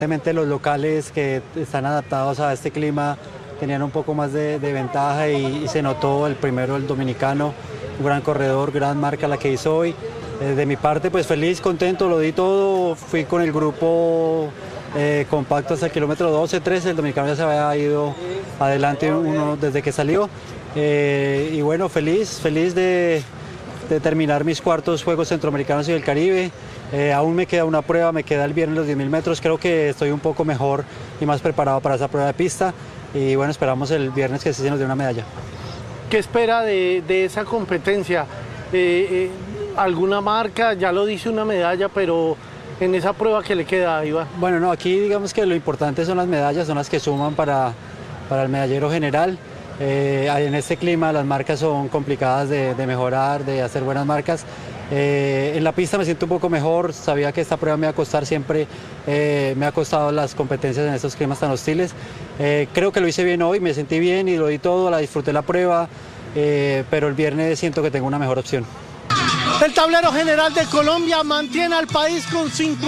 Evidentemente los locales que están adaptados a este clima tenían un poco más de ventaja y se notó el primero, el dominicano, un gran corredor, gran marca la que hizo hoy. De mi parte, pues feliz, contento, lo di todo, fui con el grupo compacto hasta el kilómetro 12, 13, el dominicano ya se había ido adelante uno desde que salió. Y bueno, feliz de terminar mis cuartos Juegos Centroamericanos y del Caribe. Aún me queda una prueba, me queda el viernes los 10.000 metros, creo que estoy un poco mejor y más preparado para esa prueba de pista y bueno, esperamos el viernes que sí se nos dé una medalla. ¿Qué espera de esa competencia? ¿Alguna marca? Ya lo dice, una medalla, pero en esa prueba que le queda, Iván. Bueno, no, aquí digamos que lo importante son las medallas, son las que suman para el medallero general. En este clima las marcas son complicadas de mejorar, de hacer buenas marcas. En la pista me siento un poco mejor, sabía que esta prueba me iba a costar siempre, me ha costado las competencias en estos climas tan hostiles. Creo que lo hice bien hoy, me sentí bien y lo di todo, la disfruté la prueba, pero el viernes siento que tengo una mejor opción. El tablero general de Colombia mantiene al país con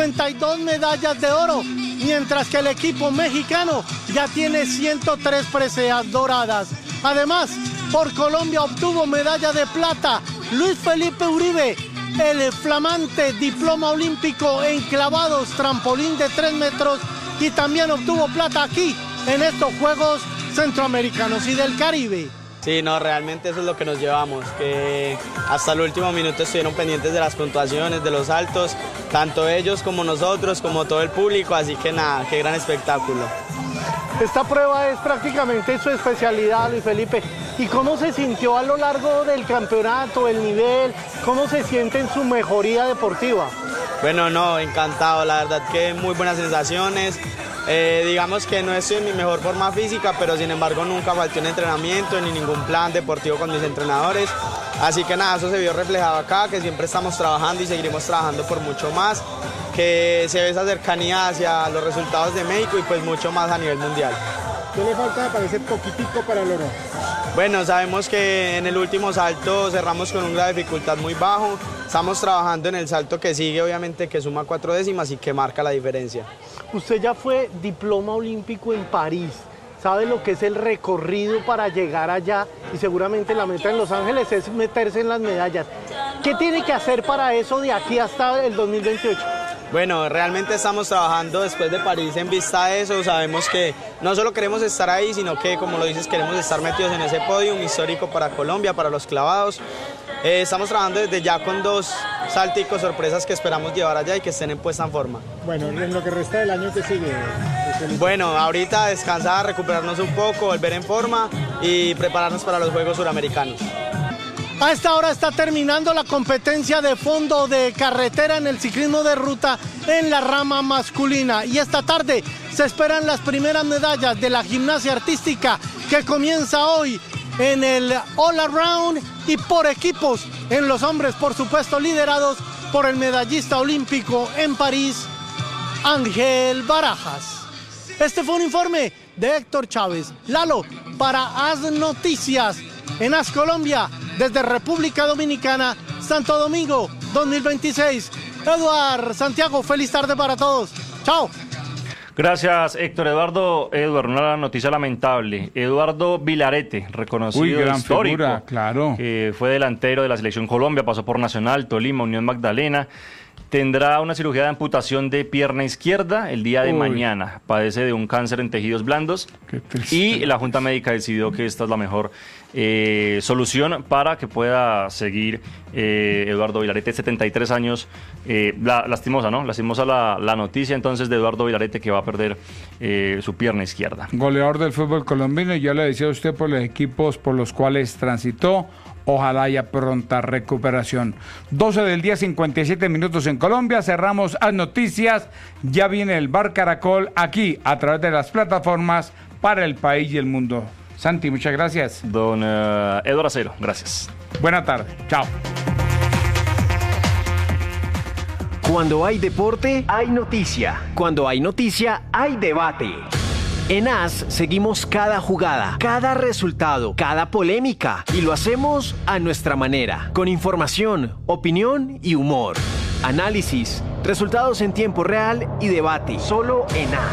52 medallas de oro, mientras que el equipo mexicano ya tiene 103 preseas doradas. Además, por Colombia obtuvo medalla de plata Luis Felipe Uribe, el flamante diploma olímpico en clavados, trampolín de 3 metros, y también obtuvo plata aquí en estos Juegos Centroamericanos y del Caribe. Sí, no, realmente eso es lo que nos llevamos, que hasta el último minuto estuvieron pendientes de las puntuaciones, de los saltos, tanto ellos como nosotros, como todo el público, así que nada, qué gran espectáculo. Esta prueba es prácticamente su especialidad, Luis Felipe. ¿Y cómo se sintió a lo largo del campeonato, el nivel? ¿Cómo se siente en su mejoría deportiva? Bueno, no, encantado, la verdad que muy buenas sensaciones. Digamos que no estoy en mi mejor forma física, pero sin embargo nunca falté un entrenamiento ni ningún plan deportivo con mis entrenadores. Así que nada, eso se vio reflejado acá, que siempre estamos trabajando y seguiremos trabajando por mucho más, que se ve esa cercanía hacia los resultados de México y pues mucho más a nivel mundial. ¿Qué le falta para ese poquitico para el oro? Bueno, sabemos que en el último salto cerramos con un grado de dificultad muy bajo. Estamos trabajando en el salto que sigue, obviamente, que suma 4 décimas y que marca la diferencia. Usted ya fue diploma olímpico en París. ¿Sabe lo que es el recorrido para llegar allá? Y seguramente la meta en Los Ángeles es meterse en las medallas. ¿Qué tiene que hacer para eso de aquí hasta el 2028? Bueno, realmente estamos trabajando después de París en vista de eso. Sabemos que no solo queremos estar ahí, sino que, como lo dices, queremos estar metidos en ese podium histórico para Colombia, para los clavados. Estamos trabajando desde ya con 2 salticos sorpresas que esperamos llevar allá y que estén en puesta en forma. Bueno, en lo que resta del año, ¿qué sigue? Bueno, ahorita descansar, recuperarnos un poco, volver en forma y prepararnos para los Juegos Suramericanos. A esta hora está terminando la competencia de fondo de carretera en el ciclismo de ruta en la rama masculina. Y esta tarde se esperan las primeras medallas de la gimnasia artística que comienza hoy en el All Around y por equipos en los hombres, por supuesto, liderados por el medallista olímpico en París, Ángel Barajas. Este fue un informe de Héctor Chávez. Lalo, para Haz Noticias en Haz Colombia, desde República Dominicana, Santo Domingo 2026. Eduardo Santiago, feliz tarde para todos. Chao. Gracias, Héctor. Eduardo, una noticia lamentable. Eduardo Vilarete, reconocido gran histórico, figura, claro. Fue delantero de la Selección Colombia, pasó por Nacional, Tolima, Unión Magdalena. Tendrá una cirugía de amputación de pierna izquierda el día de mañana. Padece de un cáncer en tejidos blandos. Y la Junta Médica decidió que esta es la mejor solución para que pueda seguir Eduardo Vilarete, 73 años. Lastimosa, ¿no? Lastimosa la noticia entonces de Eduardo Vilarete, que va a perder su pierna izquierda. Goleador del fútbol colombiano, y ya le decía a usted por los equipos por los cuales transitó. Ojalá haya pronta recuperación. 12 del día, 57 minutos en Colombia. Cerramos a noticias. Ya viene el Bar Caracol aquí a través de las plataformas para el país y el mundo. Santi, muchas gracias. Don Eduardo Acero, gracias. Buena tarde. Chao. Cuando hay deporte, hay noticia. Cuando hay noticia, hay debate. En AS seguimos cada jugada, cada resultado, cada polémica y lo hacemos a nuestra manera, con información, opinión y humor. Análisis, Resultados en tiempo real y debate. Solo en AS.